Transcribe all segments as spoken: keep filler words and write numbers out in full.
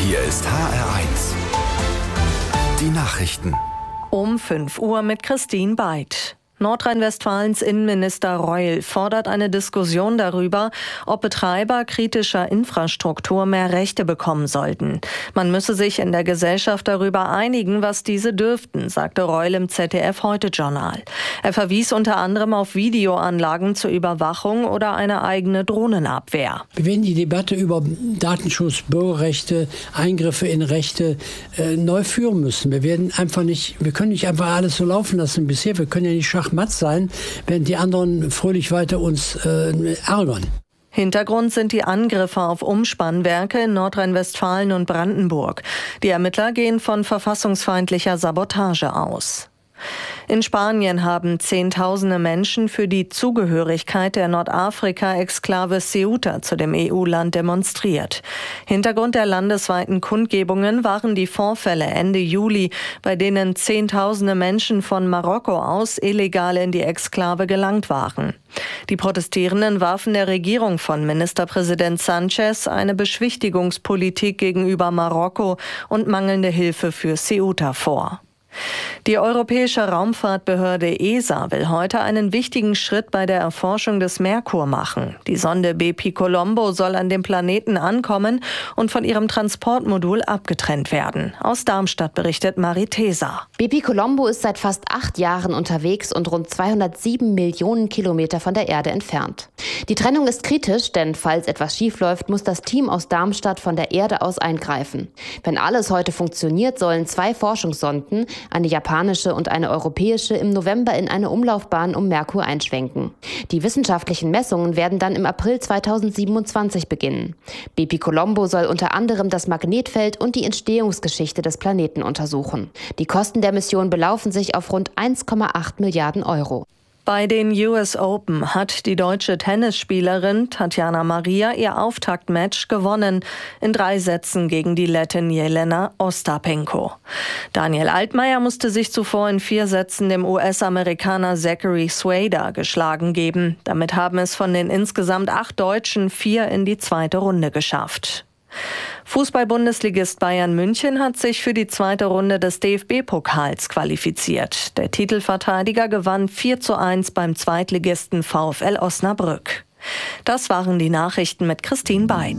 Hier ist H R eins. Die Nachrichten. Um fünf Uhr mit Christine Beid. Nordrhein-Westfalens Innenminister Reul fordert eine Diskussion darüber, ob Betreiber kritischer Infrastruktur mehr Rechte bekommen sollten. Man müsse sich in der Gesellschaft darüber einigen, was diese dürften, sagte Reul im Z D F-Heute-Journal. Er verwies unter anderem auf Videoanlagen zur Überwachung oder eine eigene Drohnenabwehr. Wir werden die Debatte über Datenschutz, Bürgerrechte, Eingriffe in Rechte äh, neu führen müssen. Wir werden einfach nicht, wir können nicht einfach alles so laufen lassen bisher. Wir können ja nicht schachmatt sein, während die anderen fröhlich weiter uns äh, ärgern. Hintergrund sind die Angriffe auf Umspannwerke in Nordrhein-Westfalen und Brandenburg. Die Ermittler gehen von verfassungsfeindlicher Sabotage aus. In Spanien haben Zehntausende Menschen für die Zugehörigkeit der Nordafrika-Exklave Ceuta zu dem E U-Land demonstriert. Hintergrund der landesweiten Kundgebungen waren die Vorfälle Ende Juli, bei denen Zehntausende Menschen von Marokko aus illegal in die Exklave gelangt waren. Die Protestierenden warfen der Regierung von Ministerpräsident Sanchez eine Beschwichtigungspolitik gegenüber Marokko und mangelnde Hilfe für Ceuta vor. Die Europäische Raumfahrtbehörde E S A will heute einen wichtigen Schritt bei der Erforschung des Merkur machen. Die Sonde Bepi-Colombo soll an dem Planeten ankommen und von ihrem Transportmodul abgetrennt werden. Aus Darmstadt berichtet Marie Teser. Bepi-Colombo ist seit fast acht Jahren unterwegs und rund zweihundertsieben Millionen Kilometer von der Erde entfernt. Die Trennung ist kritisch, denn falls etwas schiefläuft, muss das Team aus Darmstadt von der Erde aus eingreifen. Wenn alles heute funktioniert, sollen zwei Forschungssonden, eine japanische und eine europäische, im November in eine Umlaufbahn um Merkur einschwenken. Die wissenschaftlichen Messungen werden dann im April zweitausendsiebenundzwanzig beginnen. Bepi-Colombo soll unter anderem das Magnetfeld und die Entstehungsgeschichte des Planeten untersuchen. Die Kosten der Mission belaufen sich auf rund eins Komma acht Milliarden Euro. Bei den U S Open hat die deutsche Tennisspielerin Tatjana Maria ihr Auftaktmatch gewonnen, in drei Sätzen gegen die Lettin Jelena Ostapenko. Daniel Altmaier musste sich zuvor in vier Sätzen dem U S-Amerikaner Zachary Swader geschlagen geben. Damit haben es von den insgesamt acht Deutschen vier in die zweite Runde geschafft. Fußball-Bundesligist Bayern München hat sich für die zweite Runde des D F B-Pokals qualifiziert. Der Titelverteidiger gewann vier zu eins beim Zweitligisten VfL Osnabrück. Das waren die Nachrichten mit Christine Beid.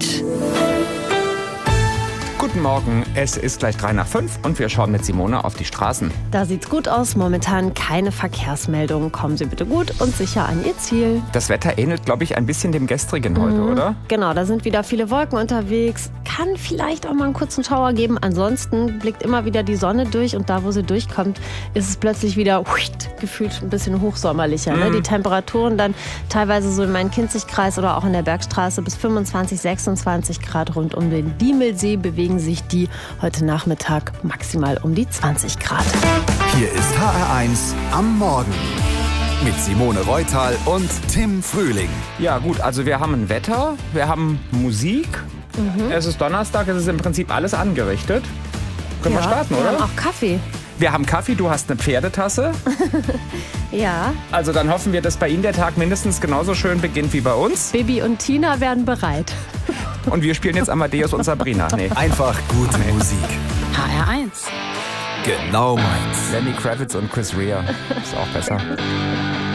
Guten Morgen, es ist gleich drei nach fünf und wir schauen mit Simone auf die Straßen. Da sieht's gut aus, momentan keine Verkehrsmeldungen. Kommen Sie bitte gut und sicher an Ihr Ziel. Das Wetter ähnelt, glaube ich, ein bisschen dem gestrigen mhm. heute, oder? Genau, da sind wieder viele Wolken unterwegs. Kann vielleicht auch mal einen kurzen Schauer geben. Ansonsten blickt immer wieder die Sonne durch und da, wo sie durchkommt, ist es plötzlich wieder huiht, gefühlt ein bisschen hochsommerlicher. Mhm. Ne? Die Temperaturen dann teilweise so in Main-Kinzig-Kreis oder auch in der Bergstraße bis fünfundzwanzig, sechsundzwanzig Grad rund um den Diemelsee bewegen sich die heute Nachmittag maximal um die zwanzig Grad. Hier ist H R eins am Morgen mit Simone Reutal und Tim Frühling. Ja gut, also wir haben ein Wetter, wir haben Musik. Mhm. Es ist Donnerstag, es ist im Prinzip alles angerichtet. Können ja, wir starten, oder? Wir haben auch Kaffee. Wir haben Kaffee, du hast eine Pferdetasse. Ja. Also dann hoffen wir, dass bei Ihnen der Tag mindestens genauso schön beginnt wie bei uns. Bibi und Tina werden bereit. Und wir spielen jetzt Amadeus und Sabrina. Nee. Einfach gute nee. Musik. H R eins. Genau meins. Lenny Kravitz und Chris Rea. Ist auch besser.